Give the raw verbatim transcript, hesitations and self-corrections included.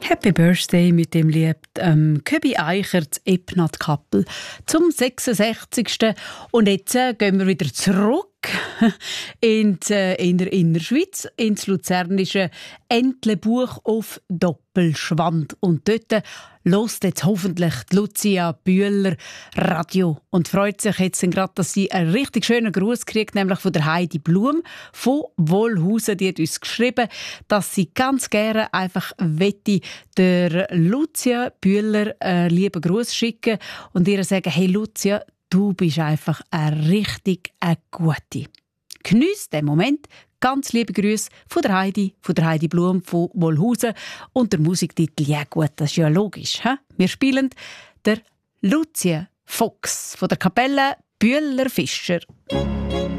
Happy Birthday mit dem Lied ähm, Köbi Eichert, Epnat Kappel zum sechsundsechzigsten Und jetzt äh, gehen wir wieder zurück in, die, äh, in der Innerschweiz, ins luzernische Entlebuch auf Doppelschwand. Und dort hört jetzt hoffentlich die Lucia Bühler Radio und freut sich jetzt gerade, dass sie einen richtig schönen Gruß kriegt, nämlich von der Heidi Blum von Wollhausen. Die hat uns geschrieben, dass sie ganz gerne einfach wette der Lucia Bühler einen lieben Gruß schicken und ihr sagen, hey Lucia, du bist einfach eine richtig eine gute. Geniess den Moment. Ganz liebe Grüße von der Heidi, von der Heidi Blum von Wollhausen. Und der Musiktitel, ja gut, das ist ja logisch. He? Wir spielen der Lucia Fuchs von der Kapelle Bühler Fischer.